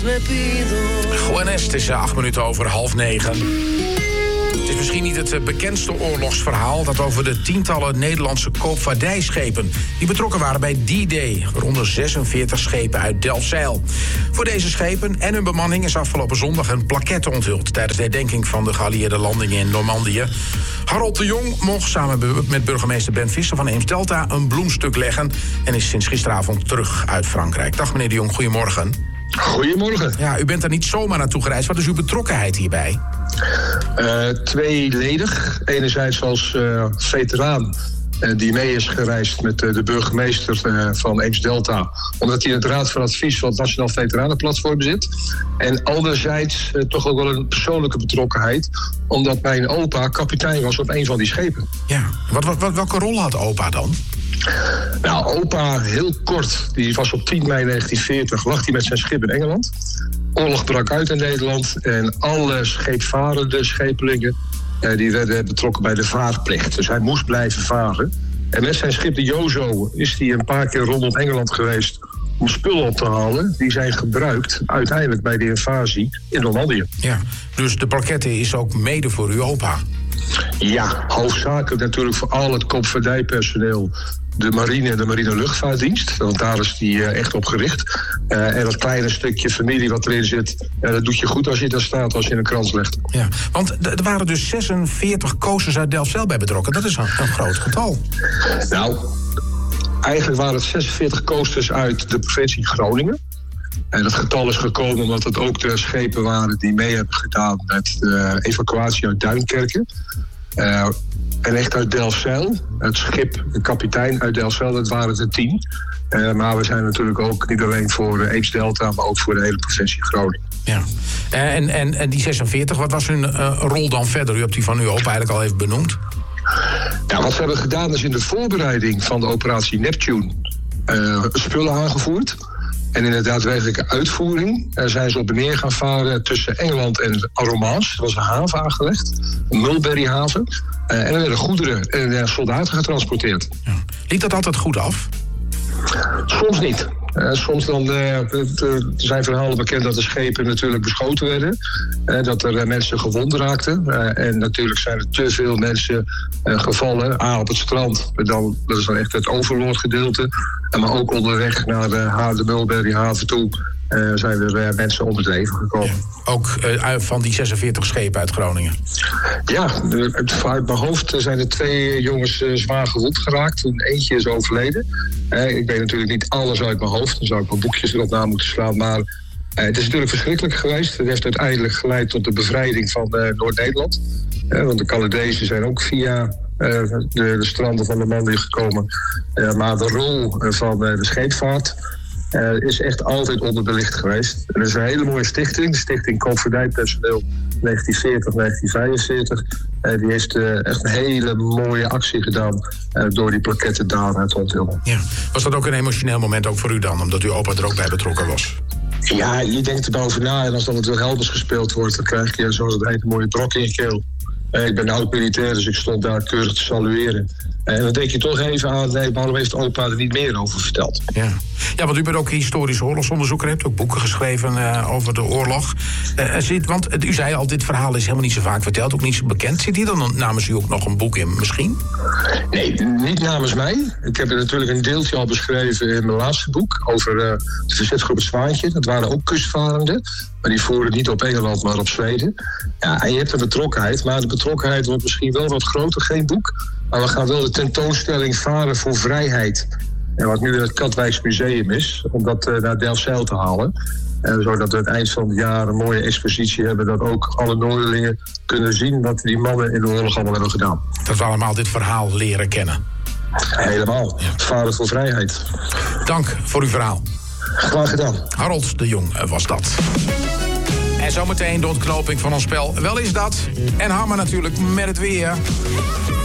Juanes, het is 8 minuten over 8:30. Het is misschien niet het bekendste oorlogsverhaal dat over de tientallen Nederlandse koopvaardijschepen die betrokken waren bij D-Day, waaronder 46 schepen uit Delfzijl. Voor deze schepen en hun bemanning is afgelopen zondag een plaquette onthuld tijdens de herdenking van de geallieerde landingen in Normandië. Harold de Jong mocht samen met burgemeester Ben Visser van Eems-Delta een bloemstuk leggen en is sinds gisteravond terug uit Frankrijk. Dag meneer de Jong, goedemorgen. Goedemorgen. Ja, u bent daar niet zomaar naartoe gereisd. Wat is uw betrokkenheid hierbij? Tweeledig. Enerzijds als veteraan die mee is gereisd met de burgemeester van Eems-Delta, omdat hij in het Raad van Advies van het Nationaal Veteranenplatform zit. En anderzijds toch ook wel een persoonlijke betrokkenheid, omdat mijn opa kapitein was op een van die schepen. Ja, welke rol had opa dan? Nou, opa, heel kort, die was op 10 mei 1940, lag hij met zijn schip in Engeland. Oorlog brak uit in Nederland en alle scheepvarende schepelingen die werden betrokken bij de vaarplicht. Dus hij moest blijven varen. En met zijn schip de Jozo is hij een paar keer rondom Engeland geweest om spullen op te halen. Die zijn gebruikt uiteindelijk bij de invasie in Normandië. Ja, dus de plaquette is ook mede voor uw opa? Ja, hoofdzakelijk natuurlijk voor al het koopvaardijpersoneel, de marine en de marine luchtvaartdienst. Want daar is die echt op gericht. En dat kleine stukje familie wat erin zit, dat doet je goed als je daar staat, als je in een krans legt. Ja, want er waren dus 46 coasters uit Delfzijl bij betrokken. Dat is een groot getal. Nou, eigenlijk waren het 46 coasters uit de provincie Groningen. En dat getal is gekomen omdat het ook de schepen waren die mee hebben gedaan met de evacuatie uit Duinkerken. En echt uit Delfzijl, het schip, de kapitein uit Delfzijl, dat waren er 10. Maar we zijn natuurlijk ook niet alleen voor Eems-Delta, maar ook voor de hele provincie Groningen. Ja, en die 46, wat was hun rol dan verder? U hebt die van uw opa eigenlijk al even benoemd. Nou, wat ze hebben gedaan is in de voorbereiding van de operatie Neptune spullen aangevoerd. En in de daadwerkelijke uitvoering zijn ze op en neer gaan varen tussen Engeland en Arromaas. Er was een haven aangelegd, een Mulberry-haven. En er werden goederen en soldaten getransporteerd. Ja. Liep dat altijd goed af? Soms niet. Soms dan zijn verhalen bekend dat de schepen natuurlijk beschoten werden. Dat er mensen gewond raakten. En natuurlijk zijn er te veel mensen gevallen. Op het strand, dat is dan echt het overlordgedeelte. Maar ook onderweg naar de Mulberry-haven toe zijn er mensen om het leven gekomen. Ja, ook van die 46 schepen uit Groningen? Ja, uit mijn hoofd zijn er 2 jongens zwaar gewond geraakt. Eentje is overleden. Ik weet natuurlijk niet alles uit mijn hoofd. Dan zou ik mijn boekjes erop na moeten slaan. Maar het is natuurlijk verschrikkelijk geweest. Het heeft uiteindelijk geleid tot de bevrijding van Noord-Nederland. Want de Canadezen zijn ook via de stranden van Normandië gekomen. Maar de rol van de scheepvaart is echt altijd onderbelicht geweest. Er is een hele mooie stichting, de Stichting Koopvaardijpersoneel 1940-1945. Die heeft echt een hele mooie actie gedaan door die plaquette daar te onthullen. Ja. Was dat ook een emotioneel moment ook voor u dan, omdat uw opa er ook bij betrokken was? Ja, je denkt er boven na en als dan het Wilhelmus gespeeld wordt, dan krijg je zoals het heet een mooie brok in je keel. Ik ben oud-militair, dus ik stond daar keurig te salueren. En dan denk je toch even aan, nee, waarom heeft opa er niet meer over verteld? Ja, want u bent ook historisch oorlogsonderzoeker, hebt ook boeken geschreven over de oorlog. Want u zei al, dit verhaal is helemaal niet zo vaak verteld, ook niet zo bekend. Zit hier dan namens u ook nog een boek in, misschien? Nee, niet namens mij. Ik heb er natuurlijk een deeltje al beschreven in mijn laatste boek over de verzetsgroep Het Zwaantje. Dat waren ook kustvarenden, maar die voeren niet op Engeland, maar op Zweden. Ja, en je hebt een betrokkenheid, maar de betrokkenheid wordt misschien wel wat groter, geen boek. Maar we gaan wel de tentoonstelling Varen voor Vrijheid. En wat nu in het Katwijks Museum is, om dat naar Delfzijl te halen. Zodat we aan het eind van het jaar een mooie expositie hebben, dat ook alle Noorderlingen kunnen zien wat die mannen in de oorlog allemaal hebben gedaan. Dat we allemaal dit verhaal leren kennen. Helemaal. Ja. Varen voor Vrijheid. Dank voor uw verhaal. Graag gedaan. Harold de Jong was dat. En zometeen de ontknoping van ons spel. Wel is dat. En Hammer natuurlijk met het weer.